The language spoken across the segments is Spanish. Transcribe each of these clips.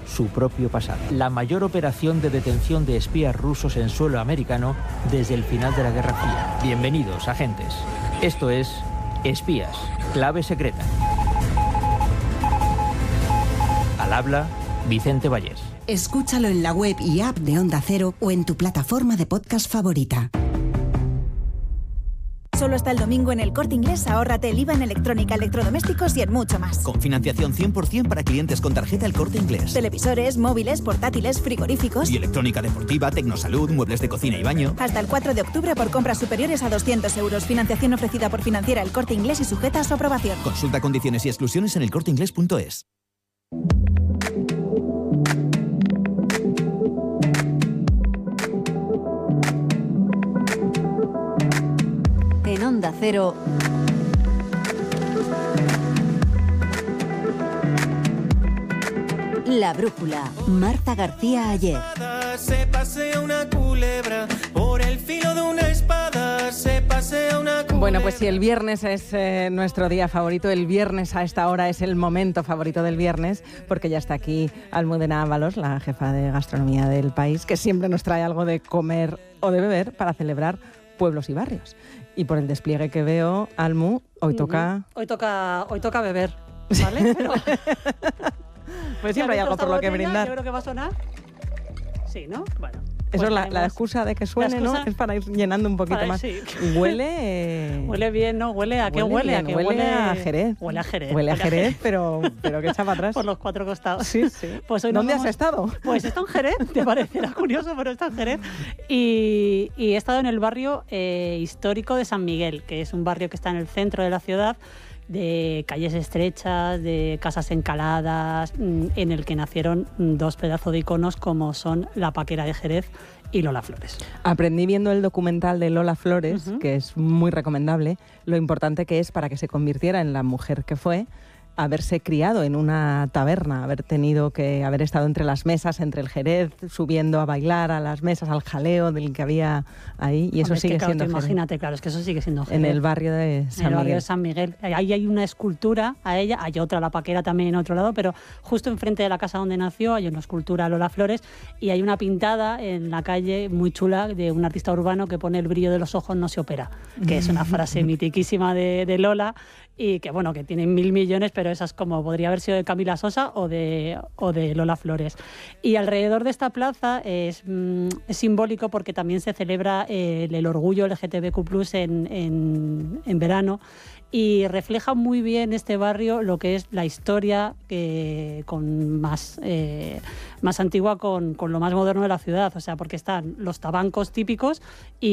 su propio pasado. La mayor operación de detención de espías rusos en suelo americano desde el final de la Guerra Fría. Bienvenidos, agentes. Esto es Espías, clave secreta. Al habla, Vicente Vallés. Escúchalo en la web y app de Onda Cero o en tu plataforma de podcast favorita. Solo hasta el domingo en El Corte Inglés ahórrate el IVA en electrónica, electrodomésticos y en mucho más. Con financiación 100% para clientes con tarjeta El Corte Inglés. Televisores, móviles, portátiles, frigoríficos. Y electrónica deportiva, tecnosalud, muebles de cocina y baño. Hasta el 4 de octubre por compras superiores a 200 euros. Financiación ofrecida por Financiera El Corte Inglés y sujeta a su aprobación. Consulta condiciones y exclusiones en elcorteinglés.es. En Onda Cero, La Brújula, Marta García Ayer. Se pasea una culebra por el filo de una espada, se pasea una culebra. Bueno, pues si el viernes es nuestro día favorito, el viernes a esta hora es el momento favorito del viernes, porque ya está aquí Almudena Ábalos, la jefa de gastronomía del país, que siempre nos trae algo de comer o de beber para celebrar pueblos y barrios. Y por el despliegue que veo, Almu, hoy toca... Hoy toca beber, ¿vale? Pero... pues siempre hay algo por lo que brindar. Yo creo que va a sonar. Sí, ¿no? Bueno. Eso es la excusa de que suene, ¿no? Es para ir llenando un poquito más. Sí. Huele... Huele bien, ¿no? ¿Huele a qué huele? Bien, huele a Jerez. Huele a Jerez. Huele a Jerez, pero que echa para atrás. Por los cuatro costados. Sí. Pues hoy ¿Dónde has estado? Pues he estado en Jerez, te parecerá curioso, pero he estado en Jerez. Y he estado en el barrio histórico de San Miguel, que es un barrio que está en el centro de la ciudad, de calles estrechas, de casas encaladas, en el que nacieron dos pedazos de iconos como son la Paquera de Jerez y Lola Flores. Aprendí viendo el documental de Lola Flores, que es muy recomendable, lo importante que es para que se convirtiera en la mujer que fue, haberse criado en una taberna, haber estado entre las mesas, entre el Jerez, subiendo a bailar a las mesas, al jaleo del que había ahí, y eso sigue siendo Jerez. Imagínate, claro, es que eso sigue siendo Jerez. En el barrio de San Miguel. En el barrio de San Miguel. Ahí hay una escultura a ella, hay otra, la Paquera, también en otro lado, pero justo enfrente de la casa donde nació hay una escultura a Lola Flores y hay una pintada en la calle muy chula de un artista urbano que pone: el brillo de los ojos no se opera, que es una frase mitiquísima de Lola, y que bueno, que tiene 1.000 millones, pero esa es como podría haber sido de Camila Sosa o de Lola Flores. Y alrededor de esta plaza es simbólico porque también se celebra el orgullo LGTBQ+ en verano, y refleja muy bien este barrio lo que es la historia con más antigua con lo más moderno de la ciudad, o sea, porque están los tabancos típicos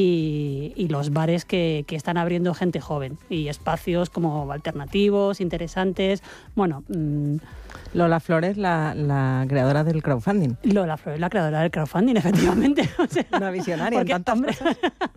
y los bares que están abriendo gente joven, y espacios como alternativos, interesantes. Bueno, Lola Flores, la creadora del crowdfunding. Lola Flores, la creadora del crowdfunding, efectivamente. O sea, una visionaria en tantas cosas.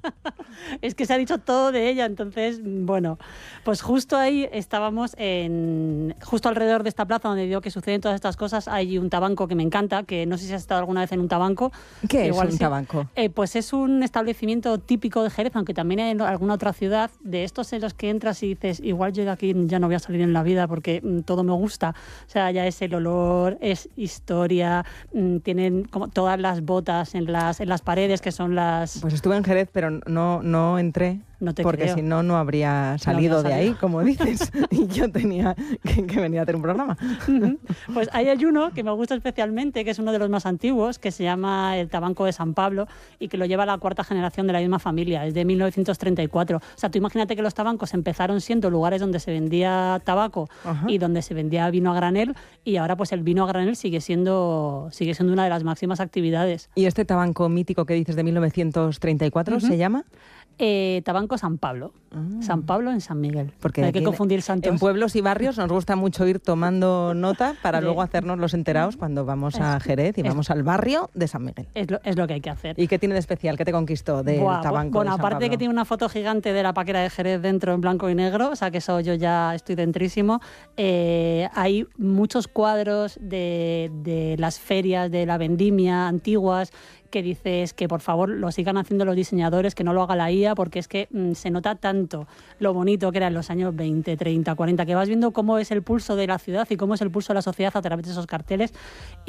Es que se ha dicho todo de ella, entonces, bueno, pues justo ahí estábamos, justo alrededor de esta plaza donde digo que suceden todas estas cosas, hay un tabanco que me encanta, que no sé si has estado alguna vez en un tabanco. ¿Qué es un tabanco? Pues es un establecimiento típico de Jerez, aunque también hay en alguna otra ciudad, de estos en los que entras y dices, igual yo de aquí ya no voy a salir en la vida porque todo me gusta. O sea, ya es el olor, es historia, tienen como todas las botas en las paredes, que son las... Pues estuve en Jerez, pero no entré. No te porque creo. Si no habría salido de ahí, como dices. Y yo tenía que venir a hacer un programa. Pues ahí hay uno que me gusta especialmente, que es uno de los más antiguos, que se llama el Tabanco de San Pablo, y que lo lleva la cuarta generación de la misma familia, es de 1934. O sea, tú imagínate que los tabancos empezaron siendo lugares donde se vendía tabaco y donde se vendía vino a granel, y ahora pues el vino a granel sigue siendo una de las máximas actividades. ¿Y este tabanco mítico que dices de 1934 se llama? Tabanco San Pablo. San Pablo en San Miguel. Porque no hay que confundir santos. En pueblos y barrios nos gusta mucho ir tomando nota para luego hacernos los enterados cuando vamos a Jerez y vamos al barrio de San Miguel. Es lo que hay que hacer. ¿Y qué tiene de especial? ¿Qué te conquistó del tabanco Bueno, de San aparte Pablo? que tiene una foto gigante de la Paquera de Jerez dentro en blanco y negro, o sea que eso yo ya estoy dentrísimo. Hay muchos cuadros de las ferias de la vendimia antiguas, que dices que por favor lo sigan haciendo los diseñadores, que no lo haga la IA, porque es que se nota tanto lo bonito que era en los años 20, 30, 40, que vas viendo cómo es el pulso de la ciudad y cómo es el pulso de la sociedad a través de esos carteles.